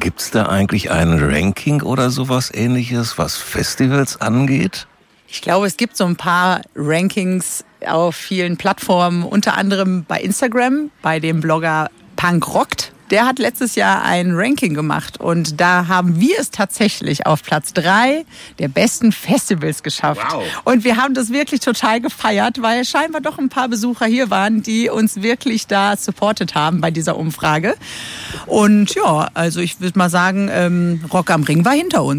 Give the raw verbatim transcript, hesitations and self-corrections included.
Gibt's da eigentlich ein Ranking oder sowas Ähnliches, was Festivals angeht? Ich glaube, es gibt so ein paar Rankings auf vielen Plattformen, unter anderem bei Instagram, bei dem Blogger Punk Rockt. Der hat letztes Jahr ein Ranking gemacht und da haben wir es tatsächlich auf Platz drei der besten Festivals geschafft. Wow. Und wir haben das wirklich total gefeiert, weil scheinbar doch ein paar Besucher hier waren, die uns wirklich da supportet haben bei dieser Umfrage. Und ja, also ich würde mal sagen, ähm, Rock am Ring war hinter uns.